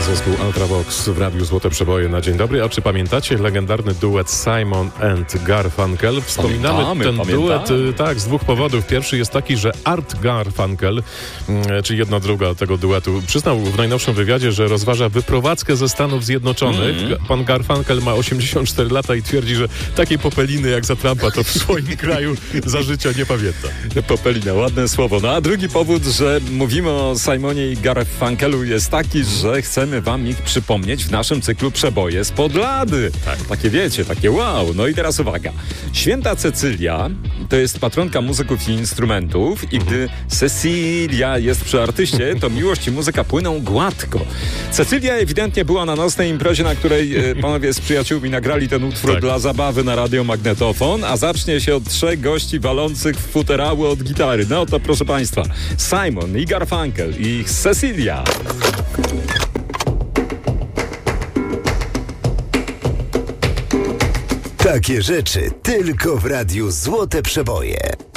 zespół Ultravox w Radiu Złote Przeboje na dzień dobry. A czy pamiętacie legendarny duet Simon and Garfunkel? Wspominamy ten duet tak, z dwóch powodów. Pierwszy jest taki, że Art Garfunkel, czyli jedna druga tego duetu, przyznał w najnowszym wywiadzie, że rozważa wyprowadzkę ze Stanów Zjednoczonych. Pan Garfunkel ma 84 lata i twierdzi, że takiej popeliny jak za Trumpa to w swoim kraju za życia nie pamięta. Popelina, ładne słowo. No a drugi powód, że mówimy o Simonie i Garfunkelu jest taki, że chcemy wam ich przypomnieć w naszym cyklu Przeboje spod lady. Tak. Takie wiecie, takie wow. No i teraz uwaga. Święta Cecylia to jest patronka muzyków i instrumentów i gdy Cecilia jest przy artyście, to miłość i muzyka płyną gładko. Cecylia ewidentnie była na nocnej imprezie, na której panowie z przyjaciółmi nagrali ten utwór dla zabawy na radiomagnetofon, a zacznie się od 3 gości walących w futerały od gitary. No to proszę państwa, Simon i Garfunkel i ich Cecilia. Takie rzeczy tylko w Radiu Złote Przeboje.